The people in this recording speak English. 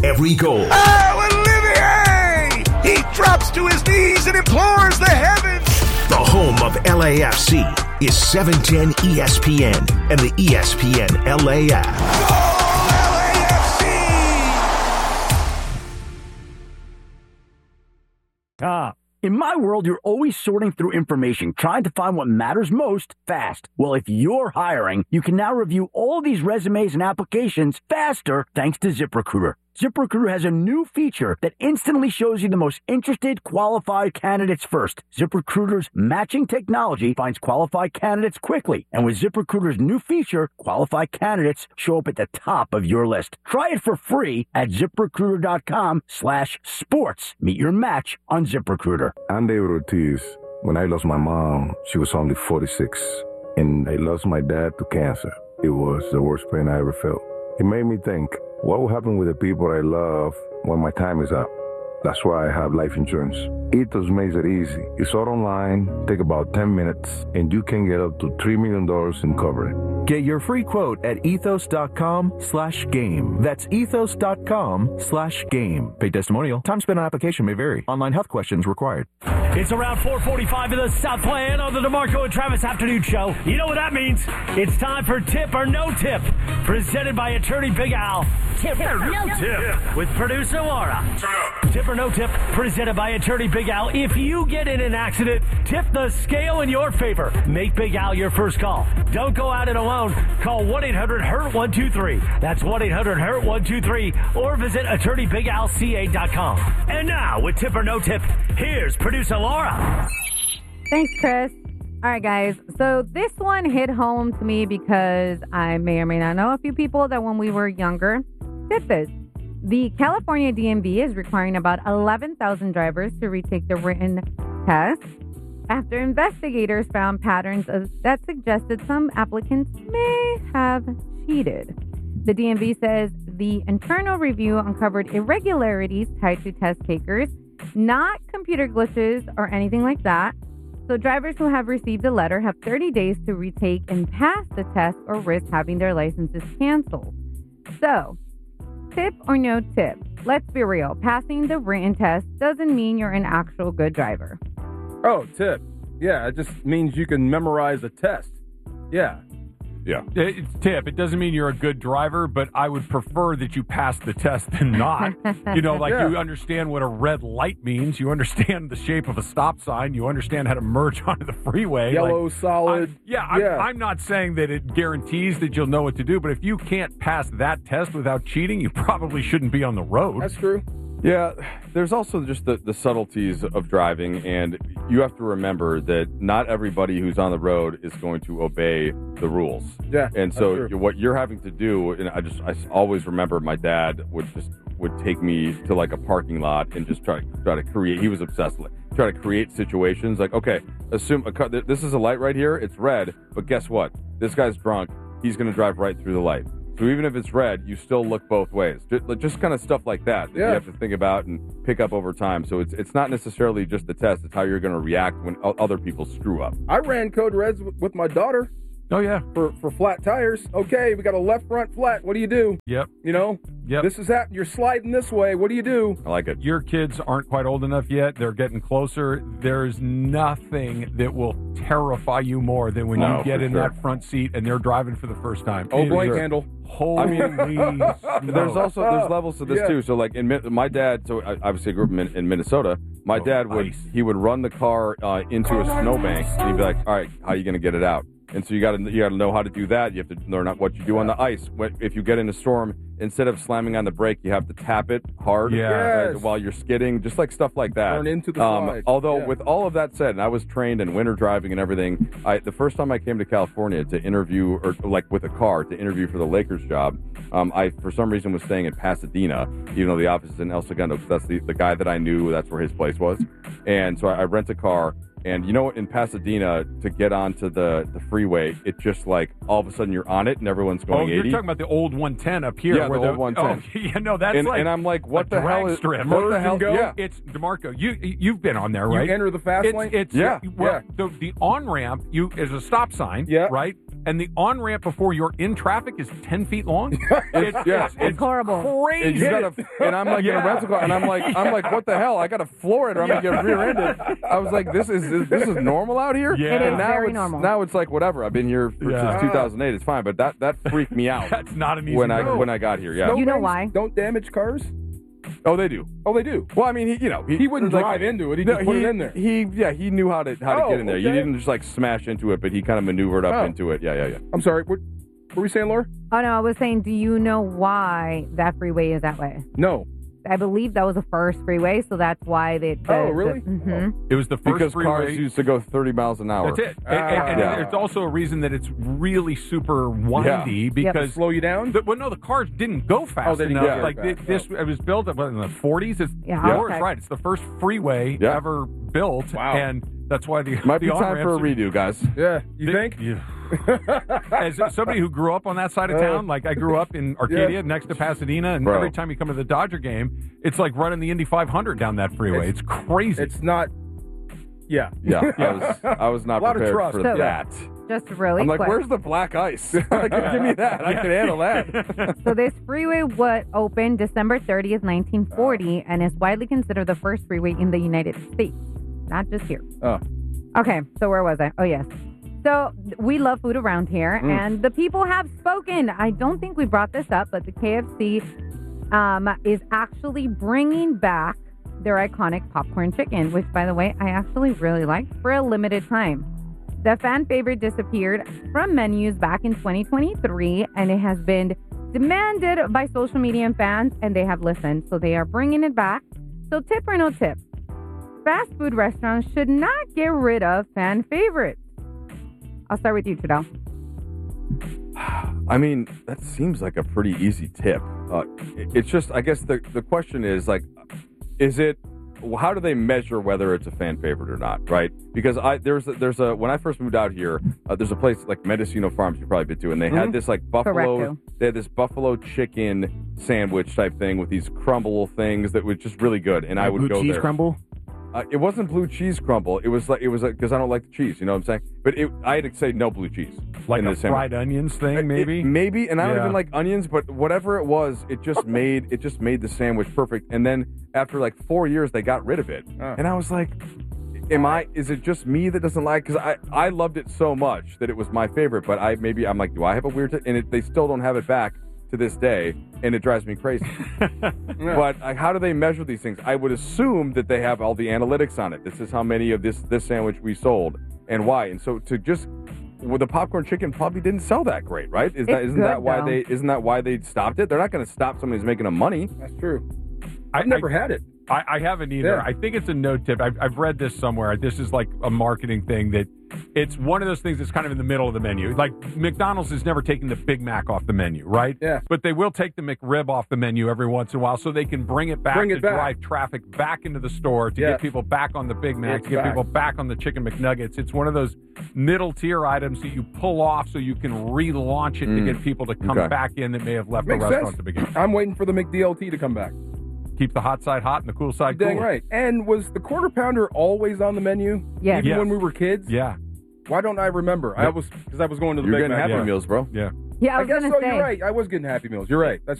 every goal. Oh, Olivier! He drops to his knees and implores the heavens. The home of LAFC is 710 ESPN and the ESPN LA app. Go LAFC! In my world, you're always sorting through information, trying to find what matters most fast. Well, if you're hiring, you can now review all these resumes and applications faster thanks to ZipRecruiter. ZipRecruiter has a new feature that instantly shows you the most interested, qualified candidates first. ZipRecruiter's matching technology finds qualified candidates quickly. And with ZipRecruiter's new feature, qualified candidates show up at the top of your list. Try it for free at ZipRecruiter.com/sports. Meet your match on ZipRecruiter. I'm David Ortiz. When I lost my mom, she was only 46. And I lost my dad to cancer. It was the worst pain I ever felt. It made me think, what will happen with the people I love when my time is up? That's why I have life insurance. Ethos makes it easy. It's all online, take about 10 minutes, and you can get up to $3 million in coverage. Get your free quote at ethos.com/game. That's ethos.com/game. Paid testimonial. Time spent on application may vary. Online health questions required. It's around 4:45 in the Southland on the DeMarco and Travis Afternoon Show. You know what that means. It's time for Tip or No Tip, presented by attorney Big Al. Tip or No Tip with producer Laura. Tip or No Tip, presented by attorney Big Al. If you get in an accident, tip the scale in your favor. Make Big Al your first call. Don't go out it alone. Call 1-800-HURT-123. That's 1-800-HURT-123. Or visit attorneybigalca.com. And now, with Tip or No Tip, here's producer Laura. Thanks, Chris. All right, guys. So this one hit home to me because I may or may not know a few people that when we were younger did this. The California DMV is requiring about 11,000 drivers to retake the written test after investigators found patterns that suggested some applicants may have cheated. The DMV says the internal review uncovered irregularities tied to test takers, not computer glitches or anything like that. So drivers who have received a letter have 30 days to retake and pass the test or risk having their licenses canceled. So, tip or no tip? Let's be real. Passing the written test doesn't mean you're an actual good driver. Oh, tip. Yeah, it just means you can memorize a test. Yeah. Yeah. It's tip. It doesn't mean you're a good driver, but I would prefer that you pass the test than not. You know, like you understand what a red light means. You understand the shape of a stop sign. You understand how to merge onto the freeway. Yellow, solid. I'm not saying that it guarantees that you'll know what to do, but if you can't pass that test without cheating, you probably shouldn't be on the road. That's true. Yeah, there's also just the subtleties of driving, and you have to remember that not everybody who's on the road is going to obey the rules. Yeah, and so what you're having to do, and I always remember my dad would take me to like a parking lot and just try to create. He was obsessed with try to create situations like, okay, assume this is a light right here, it's red, but guess what? This guy's drunk. He's going to drive right through the light. So even if it's red, you still look both ways. Just kind of stuff like that you have to think about and pick up over time. So it's not necessarily just the test. It's how you're going to react when other people screw up. I ran code reds with my daughter. Oh, yeah. For flat tires. Okay, we got a left front flat. What do you do? Yep. You know? Yep. This is happening. You're sliding this way. What do you do? I like it. Your kids aren't quite old enough yet. They're getting closer. There's nothing that will terrify you more than when you get in that front seat and they're driving for the first time. Oh, blank handle. Holy there's levels to this too. So like my dad, so I obviously grew up in Minnesota. My dad would run the car into a snowbank and he'd be like, all right, how are you going to get it out? And so you got to know how to do that. You have to learn what you do on the ice. If you get in a storm, instead of slamming on the brake, you have to tap it hard while you're skidding, just like stuff like that. Turn into the slide. Although with all of that said, and I was trained in winter driving and everything, the first time I came to California to interview, or like with a car to interview for the Lakers job, I for some reason was staying in Pasadena, even though the office is in El Segundo, because that's the guy that I knew, that's where his place was. And so I rent a car. And you know, in Pasadena, to get onto the freeway, it just like all of a sudden you're on it and everyone's going 80. You're talking about the old 110 up here. Yeah, the old 110. That's and I'm like, what the hell is strip. What the hell? Yeah. It's DeMarco. You've been on there, right? You enter the fast lane. The on ramp is a stop sign, right? and the on-ramp before you're in traffic is 10 feet long. It's horrible. Crazy. And I'm like in a rental car, and I'm like, what the hell? I got to floor it, or I'm gonna get rear-ended. I was like, this is normal out here. Yeah. It is And now very it's normal. now it's like whatever. I've been here since 2008. It's fine, but that freaked me out. That's not an easy when road. I got here. Yeah. You know why? Don't damage cars? Oh, they do. Oh, they do. Well, I mean, He wouldn't drive into it. He just put it in there. He knew how to get in there. You okay. didn't just like smash into it, but he kind of maneuvered up into it. Yeah. I'm sorry. What were we saying, Laura? Oh, no, I was saying, do you know why that freeway is that way? No. I believe that was the first freeway, so that's why Oh, really? It was the first because freeway. cars used to go 30 miles an hour. That's it. And it's also a reason that it's really super windy because slow you down. the cars didn't go fast they didn't enough. go Like fast. it was built in the 40s. Okay. Right. It's the first freeway ever built, and that's why the Might be the time for a on-ramps redo, guys. Yeah, you think? Yeah. As somebody who grew up on that side of town, like I grew up in Arcadia next to Pasadena, and every time you come to the Dodger game, it's like running the Indy 500 down that freeway. It's crazy. It's not. Yeah. I was not A lot of prepared trust. for So- that. Just really I'm like, quick. where's the black ice? Like, give me that. I can handle that. So this freeway was opened December 30th, 1940, and is widely considered the first freeway in the United States, not just here. Oh. Okay, so where was I? Oh, yes. So we love food around here, and the people have spoken. I don't think we brought this up, but the KFC is actually bringing back their iconic popcorn chicken, which, by the way, I actually really liked for a limited time. The fan favorite disappeared from menus back in 2023, and it has been demanded by social media and fans, and they have listened. So they are bringing it back. So tip or no tip? Fast food restaurants should not get rid of fan favorites. I'll start with you, Trudell. I mean, that seems like a pretty easy tip. It's just, I guess the question is like, is it? How do they measure whether it's a fan favorite or not? Right? Because there's a when I first moved out here, there's a place like Mendocino Farms you've probably been to, and they had this like buffalo. Correcto. They had this buffalo chicken sandwich type thing with these crumble things that was just really good, and I would go cheese there. crumble. It wasn't blue cheese crumble. It was because I don't like the cheese. You know what I'm saying? But I had to say no blue cheese. like in a the sandwich. fried onions thing, maybe. Maybe, and I don't Yeah. even like onions, but whatever it was, it just made the sandwich perfect. And then after like 4 years, they got rid of it, and I was like, is it just me that doesn't like? Because I loved it so much that it was my favorite, but I'm like, do I have a weird? And they still don't have it back to this day, and it drives me crazy. But how do they measure these things? I would assume that they have all the analytics on it. This is how many of this sandwich we sold and why. And so to just the popcorn chicken probably didn't sell that great, right? Isn't that why they stopped it? They're not going to stop somebody who's making them money. That's true. I've never had it. I haven't either. Yeah. I think it's a no tip. I've read this somewhere. This is like a marketing thing that it's one of those things that's kind of in the middle of the menu. Like McDonald's is never taking the Big Mac off the menu, right? Yeah. But they will take the McRib off the menu every once in a while so they can bring it back drive traffic back into the store to get people back on the Big Mac, to get people back on the Chicken McNuggets. It's one of those middle tier items that you pull off so you can relaunch it to get people to come back in that may have left Makes the restaurant sense. at the beginning. I'm waiting for the McDLT to come back. Keep the hot side hot and the cool side cool. Dang right. And was the Quarter Pounder always on the menu? Yes. Even Yes. when we were kids? Yeah. Why don't I remember? Because I was going to the You're Big getting Mac. Happy Meals, bro. Yeah. Yeah, I I was guess going so. to say. You're right. I was getting Happy Meals. You're right. That's